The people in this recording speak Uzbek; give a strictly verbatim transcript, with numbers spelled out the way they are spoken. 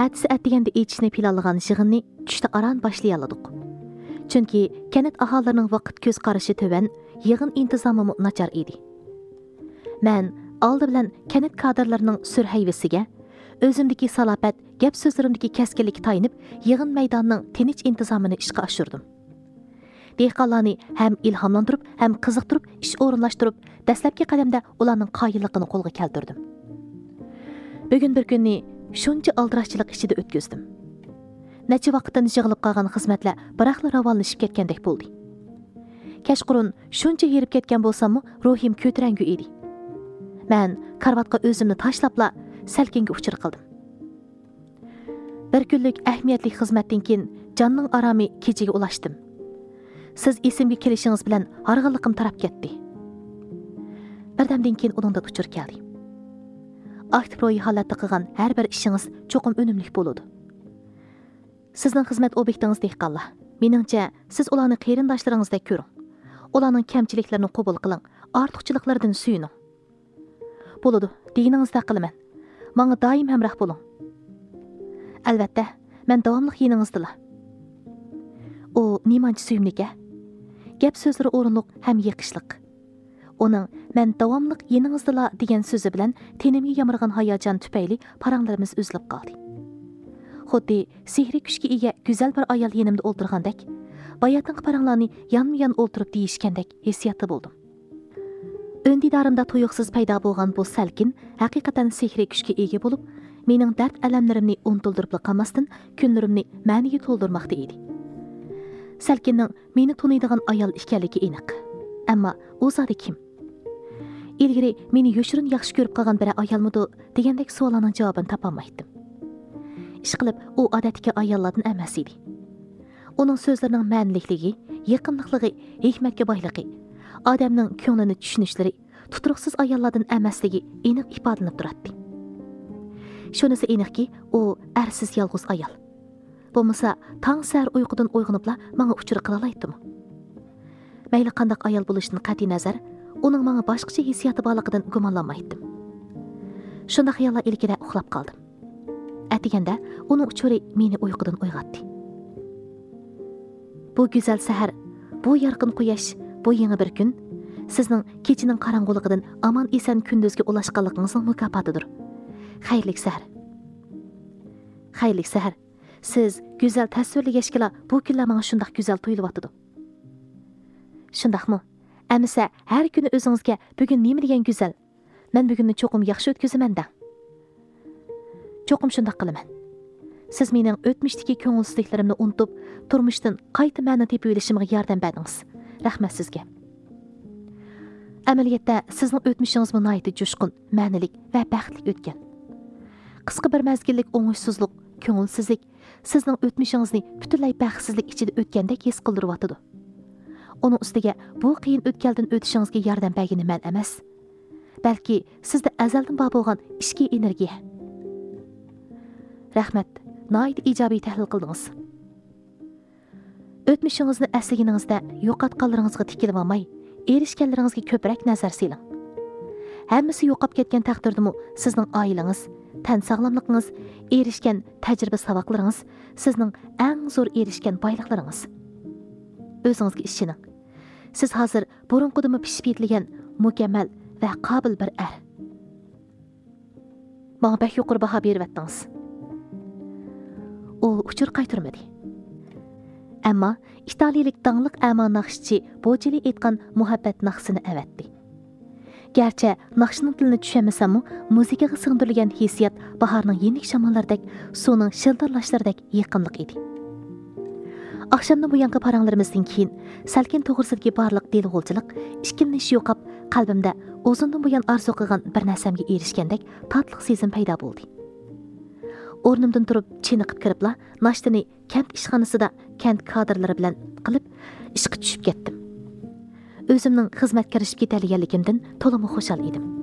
Әтісі әттегенде ечішini planlagan yig'inni tushda aran başlayaladık. Chunki kanat aholilarining vaqt ko'z qarashi töven, yig'in intizomi nachar edi. Men oldi bilan kanat kadrlarining surhayvisiga, o'zimdagi salofat, gap so'zlarimdagi keskinlikka tayinib, yig'in maydonining tinch intizomini ishga oshirdim. Dehqonlarni ham ilhomlantirib, ham qiziqtirib, ish o'rinlashtirib, dastlabki qadamda ularning qoyilligini qo'lga keltirdim. Bugun bir kunni shuncha aldirashchilik ichida o'tkazdim. Necha vaqtdan yig'ilib qolgan xizmatlar biroqla ravolashib ketgandek bo'ldi. Kashqurun shuncha yerib ketgan bo'lsam-mu, ruhim ko'tarangu edi. Men karvatga o'zimni tashlabla salkinga uchir qildim. Bir kunlik ahamiyatli xizmatdan keyin jonning aromi kechaga ulashdim. Siz esimga kelishingiz bilan harg'inliqim tarab ketdi. Birdamdan keyin uningda uchur keldi. Aktiv ro'yi holatda qilgan har bir ishingiz cho'qim unumli bo'ladi. Sizning xizmat obyektingiz dehqonlar. Meningcha, siz ularni qarindoshlaringizdek ko'ring. Ularning kamchiliklarini qabul qiling, ortiqchiliklaridan suyining. Bo'ladi, deganingizda qilaman. Menga doim hamroh bo'ling. Albatta, men davomli yoningizdalar. O nimanchi suyimlik-a? Gap so'zlari o'rinliq ham yiqishliq. Uning men davomli yoningizdalar degan so'zi bilan tenimga yamirgan hayajon tufayli paranglarimiz uzilib qoldi. Xuddi sehri kuchga ega go'zal bir ayol yonimda o'ltirgandek, bayatinq paranglarni yonma-yon o'ltirib deyishgandek hissiyatda bo'ldim. Öndidarimda tuyuqsiz paydo bo'lgan bu salkin haqiqatan sehri kuchga ega bo'lib, mening dard alamlarimni unutildirib qolmasdan kunlarimni ma'niga to'ldirmoqda edi. Salkinning meni tuniydigan ayol ekanligi aniq. Ammo u zodi kim? Ilgari meni yoshirin yaxshi ko'rib qolgan bir ayolmidi degandek savollarning javobini topolmaydim. Ishqilib, u odatdagi ayollardan emas edi. Uning so'zlarining ma'nilikligi, yaqinlikligi, hikmatga boyligi, odamning ko'nglini tushunishlari tuturuqsiz ayollardan emasligi aniq ifodalanib turadi. Shunisi aniqki, u arsiz yolg'iz ayol. Bo'lmasa, tong sar uyqudan uyg'onibla menga uchur qila oladimi? Mayli qanday ayol bo'lishdan qat'iy nazar, uning menga boshqacha hissiyoti borligidan gumonlanmaydim. Shunda xayollar ilkida uxlab qoldim. Atiganda uning uchuri meni uyqudan uyg'otdi. Bu go'zal sahar, bu yorqin quyosh, bu yangi bir kun sizning kechining qorong'uligidan aman eson kunduzga ulashganligingizning mukofotidir. Xayrli sahar. Xayrli sahar. Siz go'zal tasvirlagashkila bu kunlar menga shunday go'zal tuyulyapti. Shundaqmi? Amisa har kuni o'zingizga bugun nima degan go'zal? Men bugunni cho'qim yaxshi o'tkazaman-da. Cho'qim shunday qilaman. Siz mening o'tmishdagi ko'ngilsizliklarimni unutib, turmushdan qayta ma'no tepib olishimga yordam berdingiz. Rahmat sizga. Amaliyotda sizning o'tmishingiz nihoyatda jo'shqin, ma'nilik va baxtli o'tgan. Qisqa bir mazgillik o'ng'ishsizlik, ko'ngilsizlik sizning o'tmishingizni butunlay baxtsizlik ichida o'tgandek his qildiryapti. Uning ustiga bu qiyin o'tkaldan o'tishingizga yordam bergani men emas, balki sizda azaldan bor bo'lgan ichki energiya. Rahmat, nihoyat ijobiy tahlil qildingiz. O'tmishingizni aslaganingizda yo'qotganlaringizga tikilib olmay, erishganlaringizga ko'proq nazar siling. Hammasi yo'qolib ketgan taqdirdami, sizning oilangiz, tan sog'lomligingiz, erishgan tajriba saboqlaringiz sizning eng zo'r erishgan boyliklaringiz. O'zingizga ishoning. Siz hozir burunqidimi pishib yetilgan mukammal va qobil bir er. Menga bak yuqori baho beryaptingiz. U uchur qaytarmadi. Ammo italiyalik dangliq amo naqshchi Bojeli aytgan muhabbat naqsini avatdi. Garchi naqshning tilini tushunmasam-mu, muzikaga singdirilgan hissiyat bahorning yenik shamollaridek, suvning shildirlashlaridek yaqinlik edi. Akşamdan bu yanqı paranglarimizdan keyin salkin to'g'risidagi barliq delg'ulchilik, ishkilnish yo'qab, qalbimda o'zimdan bu yan arzu qilgan bir narsamga erishgandek tatliq sezim paydo bo'ldi. O'rnimdan turib, chiniqib kiribla, nashtani kent ishxonasida kent kadrlari bilan qilib, ishga tushib ketdim. O'zimning xizmatga kirishib ketganligimdan to'liq xushal edim.